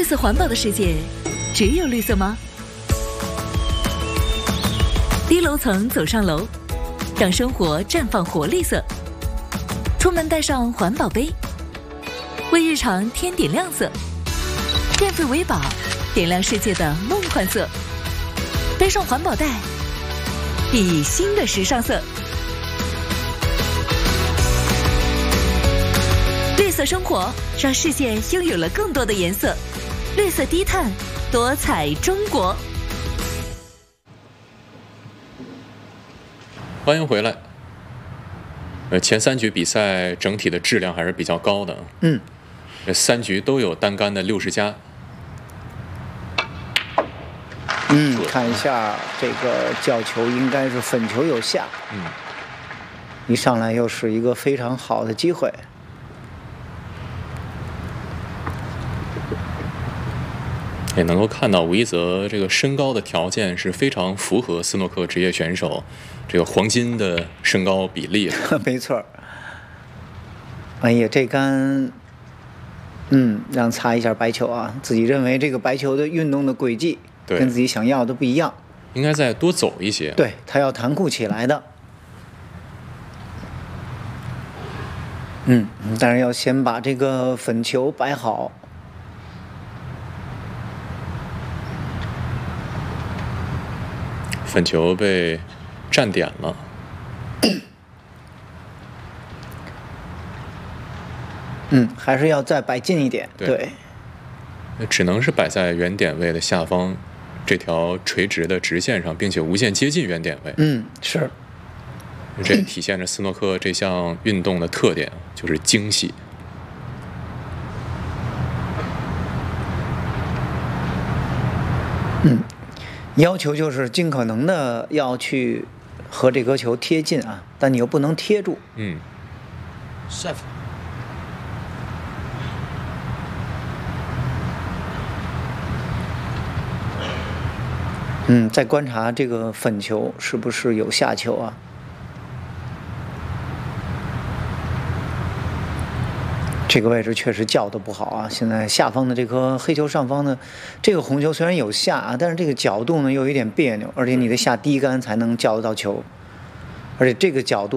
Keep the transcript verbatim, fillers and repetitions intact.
绿色环保的世界，只有绿色吗？低楼层走上楼，让生活绽放活绿色。出门带上环保杯，为日常添点亮色。电费为宝，点亮世界的梦幻色。背上环保袋，熠熠新的时尚色。绿色生活，让世界拥有了更多的颜色。绿色低碳，多彩中国。 欢迎回来。呃，前三局比赛整体的质量还是比较高的。 嗯， 这三局都有单杆的六十加。 嗯，看一下这个角球应该是粉球有下。 嗯， 一上来又是一个非常好的机会。 也能够看到吴一泽这个身高的条件是非常符合斯诺克职业选手这个黄金的身高比例的。 没错。哎呀，这杆，嗯，让擦一下白球啊，自己认为这个白球的运动的轨迹跟自己想要的不一样， 应该再多走一些。 对，他要弹库起来的。嗯，当然要先把这个粉球摆好。 粉球被占点了。 嗯，还是要再摆近一点。 对， 对只能是摆在原点位的下方这条垂直的直线上，并且无限接近原点位。 嗯，是。 这也体现着斯诺克这项运动的特点，就是精细。 嗯。要求就是尽可能的要去和这颗球贴近啊，但你又不能贴住。 嗯。 Seven。 嗯，再观察这个粉球是不是有下球啊？这个位置确实叫的不好啊！现在下方的这颗黑球上方的这个红球虽然有下啊，但是这个角度呢又有点别扭，而且你得下低杆才能叫得到球，而且这个角度。